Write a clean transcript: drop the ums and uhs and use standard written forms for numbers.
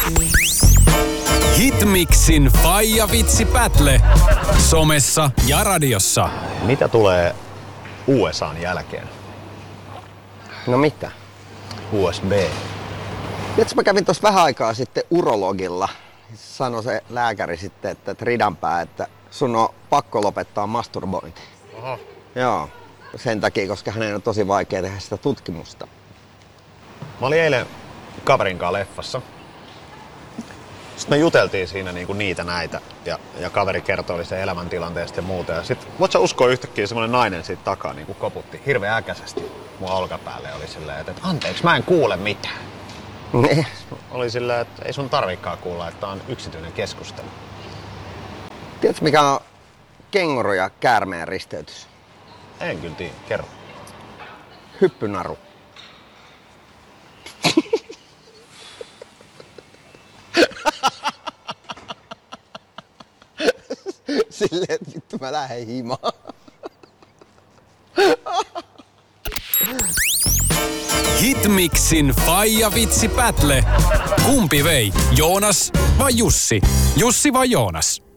Hitmixin Faija Vitsi Battle. Somessa ja radiossa. Mitä tulee USAn jälkeen? No mitä? USB. Tiedätkö, mä kävin tuossa vähän aikaa sitten urologilla. Sanoi se lääkäri sitten, että ridanpää, että sun on pakko lopettaa masturbointi. Oho. Joo. Sen takia, koska hänen on tosi vaikea tehdä sitä tutkimusta. Mä olin eilen kaverin kanssa leffassa. Sitten me juteltiin siinä niinku niitä näitä ja kaveri kertoi sen elämäntilanteesta ja muuta. Ja sit voit sä uskoa yhtäkkiä semmonen nainen siitä takaa niinku koputti hirveän äkäisesti mun olkapäälle. Oli silleen, että anteeksi mä en kuule mitään. Ne. Oli silleen, että ei sun tarvikaan kuulla, että tää on yksityinen keskustelu. Tiedätkö, mikä on kenguru ja käärmeen risteytys? En kyllä tiedä, kerro. Hyppynaru. Silleen, että vittu mä lähden himaan. Hitmixin Faija Vitsi Battle. Kumpi vei? Joonas vai Jussi? Jussi vai Joonas?